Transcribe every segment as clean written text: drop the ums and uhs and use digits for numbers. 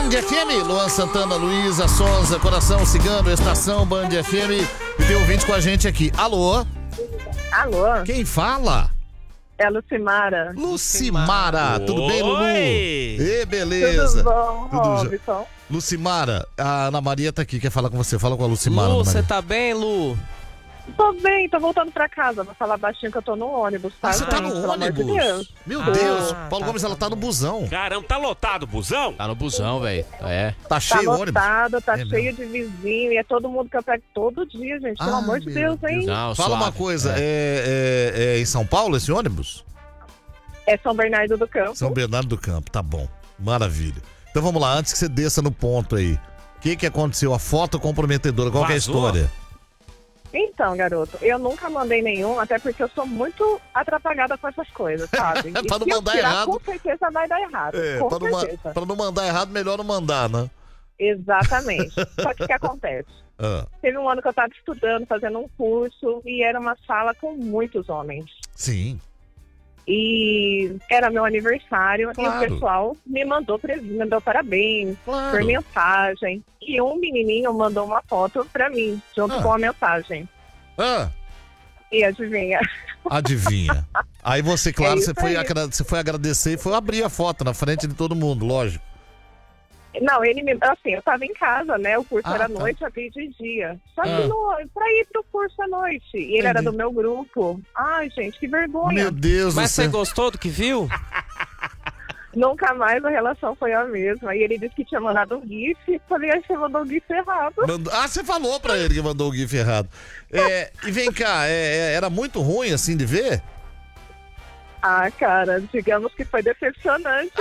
Band FM, Luan Santana, Luísa Sonza, Coração Cigano, Estação Band FM. E tem ouvinte com a gente aqui. Alô? Alô? Quem fala? É a Lucimara. Lucimara, tudo bem, Lulu? Oi! Beleza. Tudo bom, Tudo já. Robson? Lucimara, a Ana Maria tá aqui, quer falar com você. Fala com a Lucimara. Lu, Ana você Maria. tá bem, Lu? Tô bem, tô voltando pra casa. Vou falar baixinho que eu tô no ônibus, tá? Você tá gente? no Pelo amor de ônibus? Deus. Meu Ah, Deus, tá, Paulo Gomes, ela tá no busão. Caramba, tá lotado o busão? Tá no busão, velho. É. Tá Tá cheio o ônibus? lotado, tá É cheio de vizinho. E é todo mundo que eu pego todo dia, gente. Pelo amor de meu Deus, hein? Não, Fala suave. uma coisa, É. é em São Paulo esse ônibus? É São Bernardo do Campo. São Bernardo do Campo, tá bom. Maravilha. Então vamos lá, antes que você desça no ponto aí. O que aconteceu? A foto comprometedora, qual que é a Vazou? história? Então, garoto, eu nunca mandei nenhum, até porque eu sou muito atrapalhada com essas coisas, sabe? Pra E não se eu mandar tirar, errado. com certeza vai dar errado. Com certeza. Pra não mandar errado, melhor não mandar, né? Exatamente. Só que o que acontece? Ah, Teve um ano que eu estava estudando, fazendo um curso, e era uma sala com muitos homens. sim. E era meu aniversário, Claro. e o pessoal me mandou presente, mandou parabéns, Claro. por mensagem. E um menininho mandou uma foto pra mim, junto Ah. com a mensagem. Ah, E adivinha? adivinha. Aí você, claro, É isso aí. você foi agradecer e foi abrir a foto na frente de todo mundo, lógico. Não, ele me. Assim, eu tava em casa, né? O curso Ah, era à tá. noite, abri de dia. Só Ah. que pra ir pro curso à noite. E ele era Entendi. do meu grupo. Ai, gente, que vergonha. Meu Deus Mas do você céu. gostou do que viu? Nunca mais a relação foi a mesma. E ele disse que tinha mandado um GIF. Falei, aí você mandou um GIF errado. Ah, você falou pra ele que mandou o GIF errado. E vem cá, era muito ruim assim de ver? Ah, cara, digamos que foi decepcionante.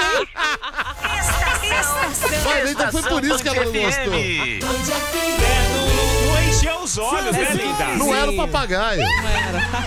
Mas então foi por isso que ela não gostou. Não encheu os olhos, né, linda? Não era o papagaio. Não era.